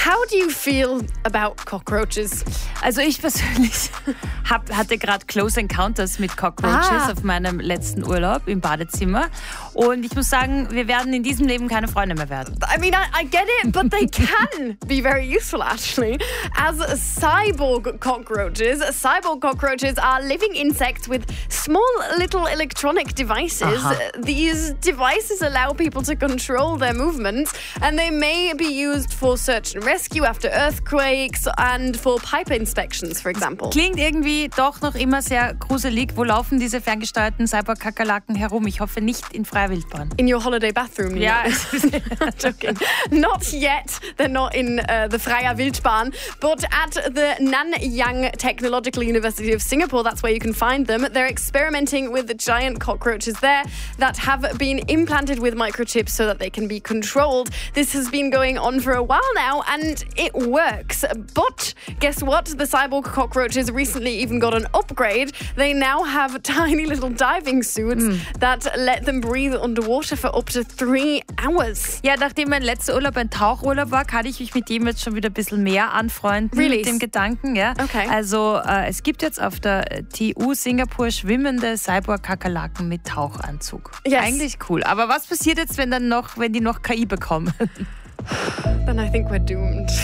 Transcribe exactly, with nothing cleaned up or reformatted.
How do you feel about cockroaches? Also ich persönlich hab, hatte gerade Close Encounters mit Cockroaches Ah. auf meinem letzten Urlaub im Badezimmer. Und ich muss sagen, wir werden in diesem Leben keine Freunde mehr werden. I mean, I, I get it, but they can be very useful, actually. As cyborg cockroaches, cyborg cockroaches are living insects with small little electronic devices. Aha. These devices allow people to control their movements, and they may be used for search and rescue after earthquakes and for pipe inspections, for example. Klingt irgendwie doch noch immer sehr gruselig. Wo laufen diese ferngesteuerten Cyborg-Kakerlaken herum? Ich hoffe nicht in freier Wildbahn. In your holiday bathroom? Ja, Joking. Not yet. They're not in uh, the Freya Wildbahn, but at the Nanyang Technological University of Singapore, that's where you can find them. They're experimenting with the giant cockroaches there that have been implanted with microchips so that they can be controlled. This has been going on for a while now, and it works. But guess what? The cyborg cockroaches recently even got an upgrade. They now have tiny little diving suits mm. that let them breathe underwater for up to three hours. Ja, nachdem mein letzter Urlaub ein Tauchurlaub war, kann ich mich mit dem jetzt schon wieder ein bisschen mehr anfreunden. Really? Mit dem Gedanken. Ja. Okay. Also äh, es gibt jetzt auf der T U Singapur schwimmende Cyborg-Kakerlaken mit Tauchanzug. Yes. Eigentlich cool. Aber was passiert jetzt, wenn dann noch, wenn die noch K I bekommen? Then I think we're doomed.